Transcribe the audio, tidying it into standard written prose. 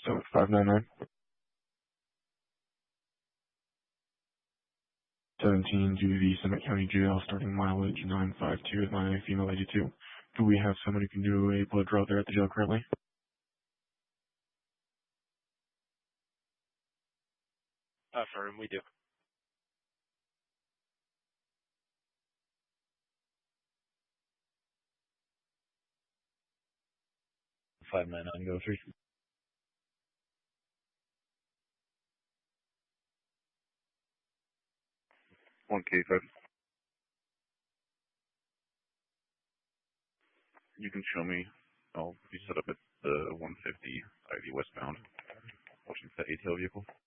So 599. 17 to the Summit County Jail, starting mileage 952 with my female 82. Do we have someone who can do a blood draw there at the jail currently? Affirm, we do. 599, go 3. One K5. You can show me. I'll be set up at the 150 IV westbound, watching that ATL vehicle.